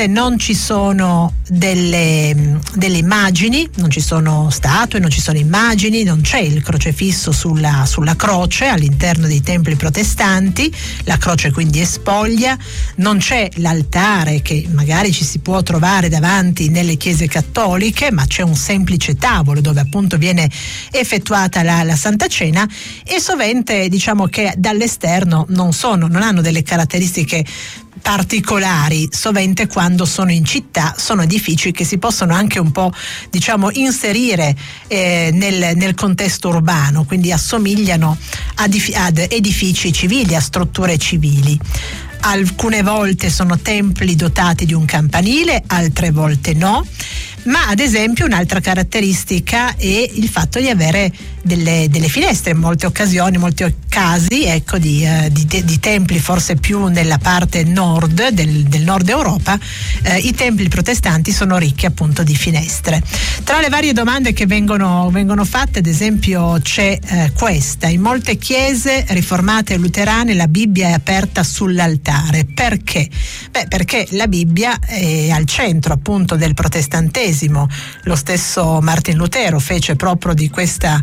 assolutamente non ci sono delle immagini, non ci sono statue, non ci sono immagini, non c'è il crocefisso sulla croce all'interno dei templi protestanti, la croce quindi è spoglia, non c'è l'altare che magari ci si può trovare davanti nelle chiese cattoliche, ma c'è un semplice tavolo dove appunto viene effettuata la Santa Cena, e sovente diciamo che dall'esterno non hanno delle caratteristiche particolari. Sovente quando sono in città sono edifici che si possono anche un po' inserire nel contesto urbano, quindi assomigliano ad edifici civili, a strutture civili. Alcune volte sono templi dotati di un campanile, altre volte no, ma ad esempio un'altra caratteristica è il fatto di avere delle finestre. In molte occasioni, in molti casi, ecco, di templi forse più nella parte nord del nord Europa, i templi protestanti sono ricchi appunto di finestre. Tra le varie domande che vengono fatte, ad esempio, c'è questa: in molte chiese riformate e luterane la Bibbia è aperta sull'altare. Perché? Perché la Bibbia è al centro appunto del protestantesimo. Lo stesso Martin Lutero fece proprio di questo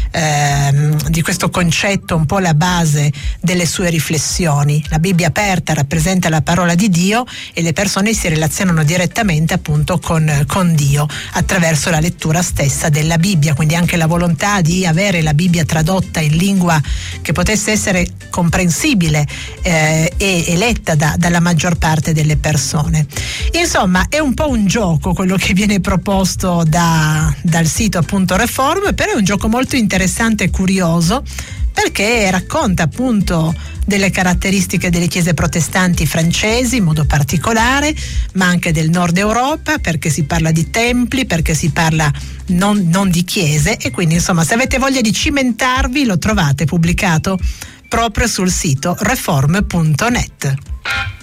concetto un po' la base delle sue riflessioni. La Bibbia aperta rappresenta la parola di Dio e le persone si relazionano direttamente appunto con Dio attraverso la lettura stessa della Bibbia, quindi anche la volontà di avere la Bibbia tradotta in lingua che potesse essere comprensibile e letta dalla maggior parte delle persone. Insomma, è un po' un gioco quello che viene proposto dal sito appunto Reform, però è un gioco molto interessante e curioso, perché racconta appunto delle caratteristiche delle chiese protestanti francesi in modo particolare, ma anche del nord Europa, perché si parla di templi, perché si parla non di chiese, e quindi insomma, se avete voglia di cimentarvi lo trovate pubblicato proprio sul sito reform.net.